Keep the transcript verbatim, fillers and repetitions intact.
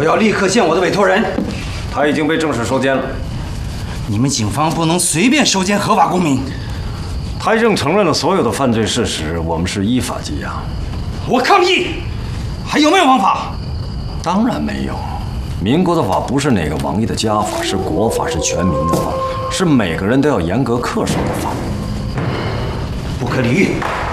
要立刻见我的委托人。 他已经被正式收监了。 你们警方不能随便收监合法公民。 他已经承认了所有的犯罪事实，我们是依法羁押。 我抗议！还有没有王法？ 当然没有。民国的法不是哪个王爷的家法，是国法，是全民的法，是每个人都要严格恪守的法。 不可理喻！